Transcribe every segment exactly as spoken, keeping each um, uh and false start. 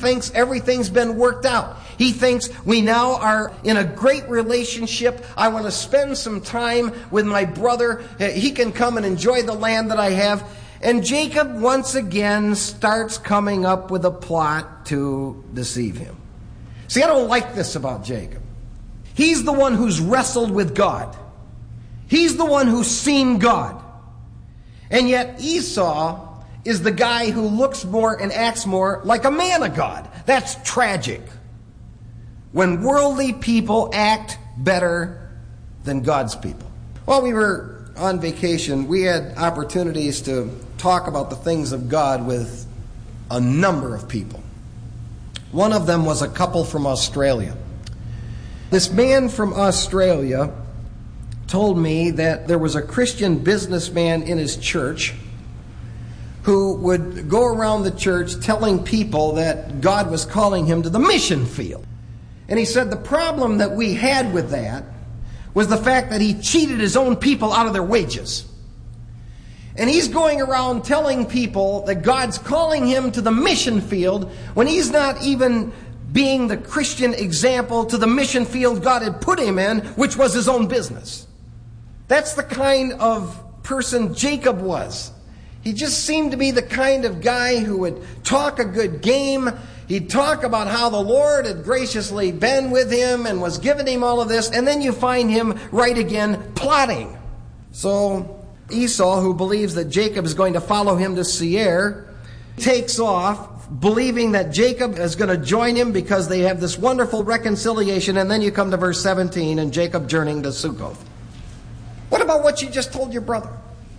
thinks everything's been worked out. He thinks we now are in a great relationship. I want to spend some time with my brother. He can come and enjoy the land that I have. And Jacob once again starts coming up with a plot to deceive him. See, I don't like this about Jacob. He's the one who's wrestled with God. He's the one who's seen God. And yet Esau is the guy who looks more and acts more like a man of God. That's tragic. When worldly people act better than God's people. While we were on vacation, we had opportunities to talk about the things of God with a number of people. One of them was a couple from Australia. This man from Australia told me that there was a Christian businessman in his church who would go around the church telling people that God was calling him to the mission field. And he said the problem that we had with that was the fact that he cheated his own people out of their wages. And he's going around telling people that God's calling him to the mission field when he's not even being the Christian example to the mission field God had put him in, which was his own business. That's the kind of person Jacob was. He just seemed to be the kind of guy who would talk a good game. He'd talk about how the Lord had graciously been with him and was giving him all of this, and then you find him right again plotting. So Esau, who believes that Jacob is going to follow him to Seir, takes off, believing that Jacob is going to join him because they have this wonderful reconciliation, and then you come to verse seventeen, and Jacob journeying to Succoth. What about what you just told your brother?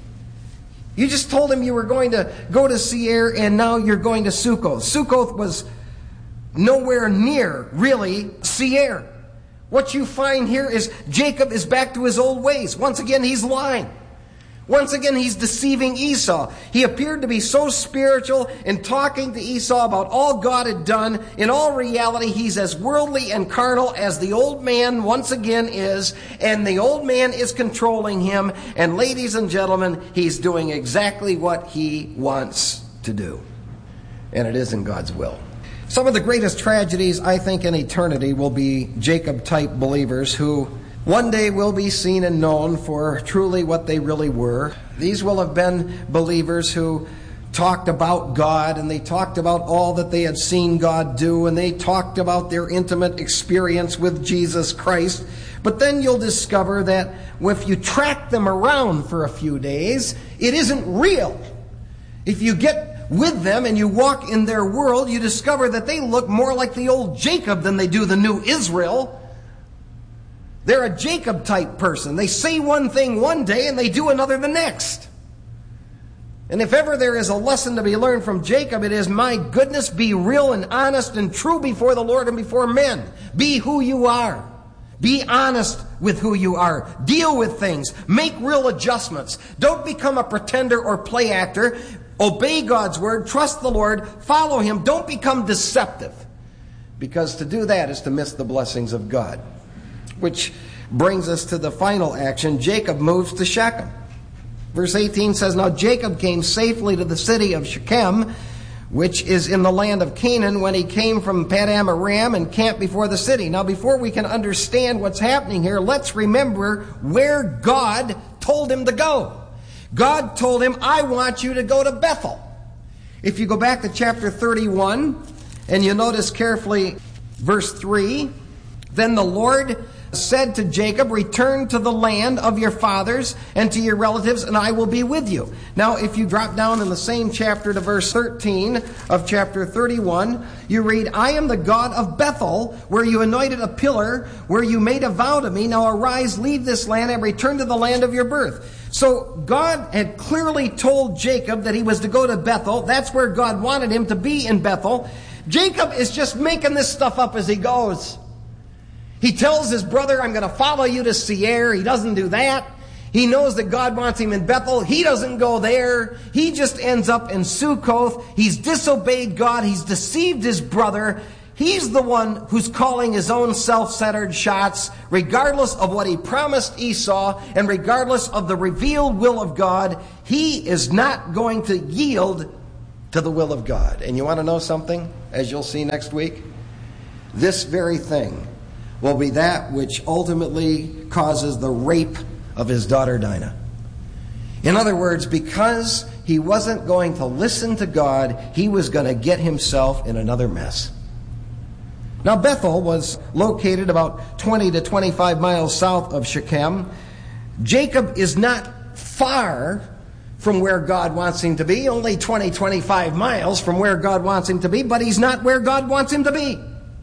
You just told him you were going to go to Seir, and now you're going to Succoth. Succoth was nowhere near, really, Seir. What you find here is Jacob is back to his old ways. Once again, he's lying. Once again, he's deceiving Esau. He appeared to be so spiritual in talking to Esau about all God had done. In all reality, he's as worldly and carnal as the old man once again is. And the old man is controlling him. And ladies and gentlemen, he's doing exactly what he wants to do. And it isn't God's will. Some of the greatest tragedies, I think, in eternity will be Jacob-type believers who one day will be seen and known for truly what they really were. These will have been believers who talked about God, and they talked about all that they had seen God do, and they talked about their intimate experience with Jesus Christ. But then you'll discover that if you track them around for a few days, it isn't real. If you get with them and you walk in their world, you discover that they look more like the old Jacob than they do the new Israel. They're a Jacob-type person. They say one thing one day and they do another the next. And if ever there is a lesson to be learned from Jacob, it is, my goodness, be real and honest and true before the Lord and before men. Be who you are. Be honest with who you are. Deal with things. Make real adjustments. Don't become a pretender or play actor. Obey God's word. Trust the Lord. Follow Him. Don't become deceptive. Because to do that is to miss the blessings of God. Which brings us to the final action. Jacob moves to Shechem. Verse eighteen says, now Jacob came safely to the city of Shechem, which is in the land of Canaan, when he came from Padam Aram and camped before the city. Now, before we can understand what's happening here, let's remember where God told him to go. God told him, I want you to go to Bethel. If you go back to chapter thirty-one, and you notice carefully verse three, then the Lord said to Jacob, return to the land of your fathers and to your relatives, and I will be with you. Now, if you drop down in the same chapter to verse thirteen of chapter thirty-one, you read, I am the God of Bethel, where you anointed a pillar, where you made a vow to me. Now arise, leave this land, and return to the land of your birth. So God had clearly told Jacob that he was to go to Bethel. That's where God wanted him to be, in Bethel. Jacob is just making this stuff up as he goes. He tells his brother, I'm going to follow you to Seir. He doesn't do that. He knows that God wants him in Bethel. He doesn't go there. He just ends up in Succoth. He's disobeyed God. He's deceived his brother. He's the one who's calling his own self-centered shots, regardless of what he promised Esau and regardless of the revealed will of God. He is not going to yield to the will of God. And you want to know something, as you'll see next week? This very thing will be that which ultimately causes the rape of his daughter Dinah. In other words, because he wasn't going to listen to God, he was going to get himself in another mess. Now, Bethel was located about twenty to twenty-five miles south of Shechem. Jacob is not far from where God wants him to be, only twenty, twenty-five miles from where God wants him to be, but he's not where God wants him to be.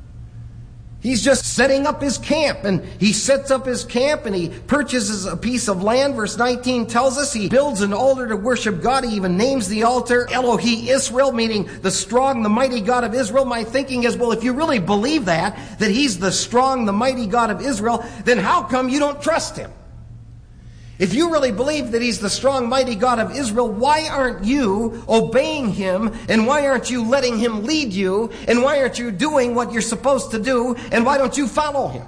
He's just setting up his camp, and he sets up his camp and he purchases a piece of land. Verse nineteen tells us he builds an altar to worship God. He even names the altar Elohi Israel, meaning the strong, the mighty God of Israel. My thinking is, well, if you really believe that, that he's the strong, the mighty God of Israel, then how come you don't trust him? If you really believe that he's the strong, mighty God of Israel, why aren't you obeying him? And why aren't you letting him lead you? And why aren't you doing what you're supposed to do? And why don't you follow him?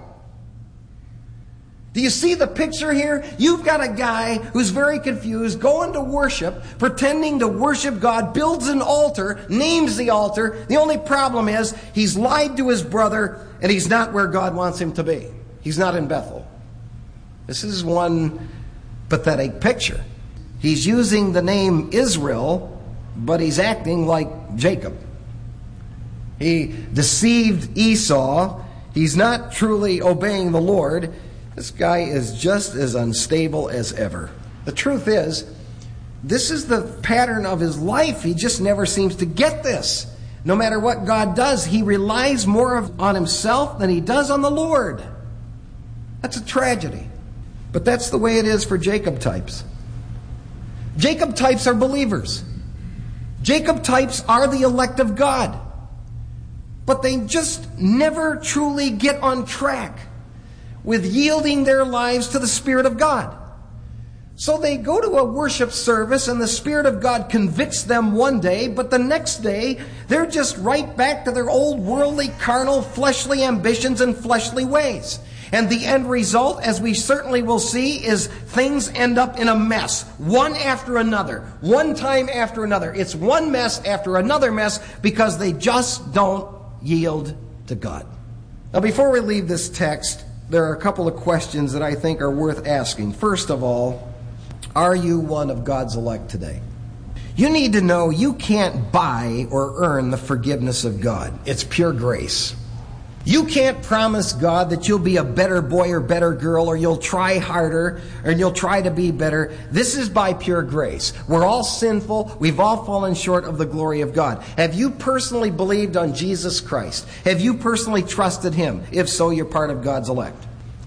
Do you see the picture here? You've got a guy who's very confused, going to worship, pretending to worship God, builds an altar, names the altar. The only problem is he's lied to his brother, and he's not where God wants him to be. He's not in Bethel. This is one pathetic picture. He's using the name Israel, but he's acting like Jacob. He deceived Esau. He's not truly obeying the Lord. This guy is just as unstable as ever. The truth is, this is the pattern of his life. He just never seems to get this. No matter what God does, he relies more on himself than he does on the Lord. That's a tragedy. But that's the way it is for Jacob types. Jacob types are believers. Jacob types are the elect of God. But they just never truly get on track with yielding their lives to the Spirit of God. So they go to a worship service and the Spirit of God convicts them one day, but the next day they're just right back to their old worldly, carnal, fleshly ambitions and fleshly ways. And the end result, as we certainly will see, is things end up in a mess. One after another. One time after another. It's one mess after another mess because they just don't yield to God. Now, before we leave this text, there are a couple of questions that I think are worth asking. First of all, are you one of God's elect today? You need to know you can't buy or earn the forgiveness of God. It's pure grace. You can't promise God that you'll be a better boy or better girl, or you'll try harder, or you'll try to be better. This is by pure grace. We're all sinful. We've all fallen short of the glory of God. Have you personally believed on Jesus Christ? Have you personally trusted him? If so, you're part of God's elect.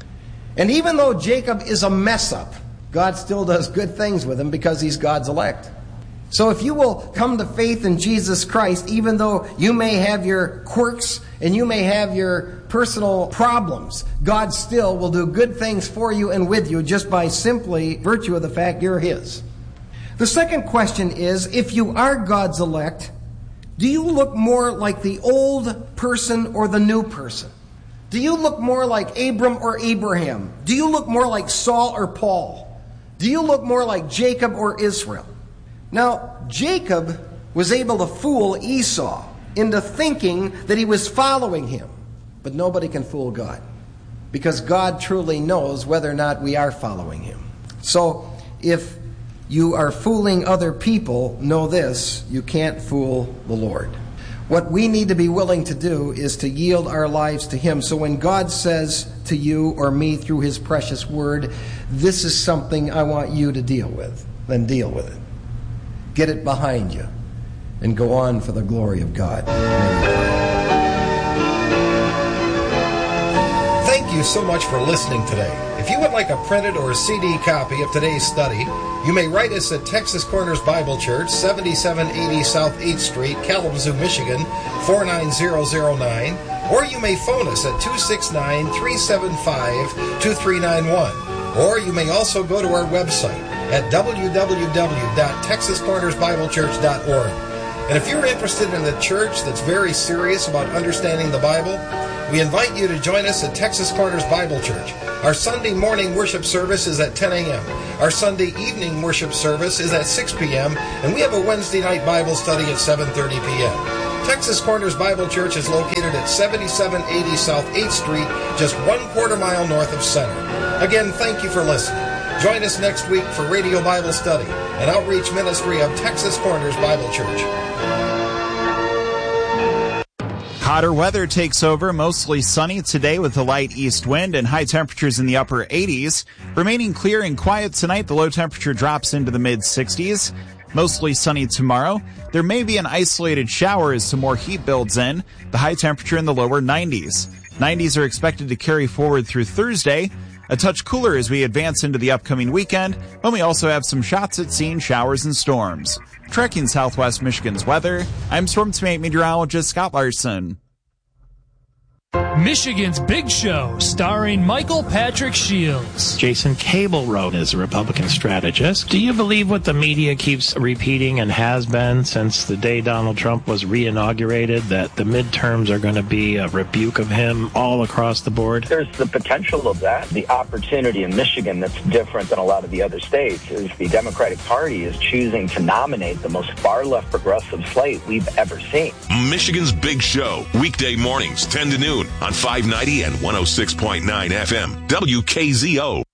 And even though Jacob is a mess up, God still does good things with him because he's God's elect. So if you will come to faith in Jesus Christ, even though you may have your quirks and you may have your personal problems, God still will do good things for you and with you just by simply virtue of the fact you're his. The second question is, if you are God's elect, do you look more like the old person or the new person? Do you look more like Abram or Abraham? Do you look more like Saul or Paul? Do you look more like Jacob or Israel? Now, Jacob was able to fool Esau into thinking that he was following him. But nobody can fool God, because God truly knows whether or not we are following him. So, if you are fooling other people, know this: you can't fool the Lord. What we need to be willing to do is to yield our lives to him. So when God says to you or me through his precious word, this is something I want you to deal with, then deal with it. Get it behind you and go on for the glory of God. Thank you so much for listening today. If you would like a printed or C D copy of today's study, you may write us at Texas Corners Bible Church, seventy-seven eighty South eighth Street, Kalamazoo, Michigan, four nine zero zero nine, or you may phone us at two six nine, three seven five, two three nine one. Or you may also go to our website at w w w dot texas corners bible church dot org. And if you're interested in a church that's very serious about understanding the Bible, we invite you to join us at Texas Corners Bible Church. Our Sunday morning worship service is at ten a.m. Our Sunday evening worship service is at six p.m. And we have a Wednesday night Bible study at seven thirty p.m. Texas Corners Bible Church is located at seventy-seven eighty South eighth Street, just one quarter mile north of Center. Again, thank you for listening. Join us next week for Radio Bible Study, an outreach ministry of Texas Corners Bible Church. Hotter weather takes over, mostly sunny today with a light east wind and high temperatures in the upper eighties. Remaining clear and quiet tonight, the low temperature drops into the mid sixties. Mostly sunny tomorrow. There may be an isolated shower as some more heat builds in. The high temperature in the lower nineties. nineties are expected to carry forward through Thursday. A touch cooler as we advance into the upcoming weekend, when we also have some shots at seeing showers and storms. Tracking Southwest Michigan's weather, I'm Storm Teammate meteorologist Scott Larson. Michigan's Big Show, starring Michael Patrick Shields. Jason Cable wrote as a Republican strategist. Do you believe what the media keeps repeating and has been since the day Donald Trump was re-inaugurated, that the midterms are going to be a rebuke of him all across the board? There's the potential of that. The opportunity in Michigan that's different than a lot of the other states is the Democratic Party is choosing to nominate the most far-left progressive slate we've ever seen. Michigan's Big Show, weekday mornings, ten to noon on five ninety and one oh six point nine F M, W K Z O.